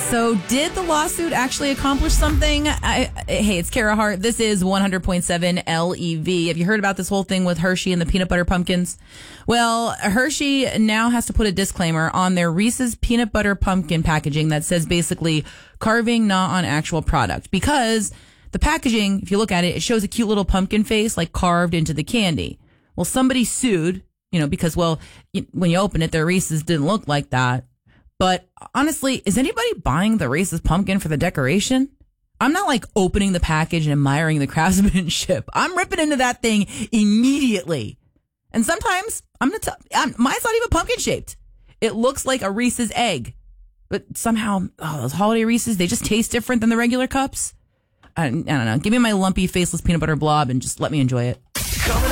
So did the lawsuit actually accomplish something? Hey, it's Kara Hart. This is 100.7 LEV. Have you heard about this whole thing with Hershey and the peanut butter pumpkins? Well, Hershey now has to put a disclaimer on their Reese's peanut butter pumpkin packaging that says basically carving, not on actual product. Because the packaging, if you look at it, it shows a cute little pumpkin face like carved into the candy. Well, somebody sued, because, when you open it, their Reese's didn't look like that. But honestly, is anybody buying the Reese's pumpkin for the decoration? I'm not like opening the package and admiring the craftsmanship. I'm ripping into that thing immediately. And sometimes mine's not even pumpkin shaped. It looks like a Reese's egg. But somehow, those holiday Reese's, they just taste different than the regular cups. I don't know. Give me my lumpy, faceless peanut butter blob and just let me enjoy it.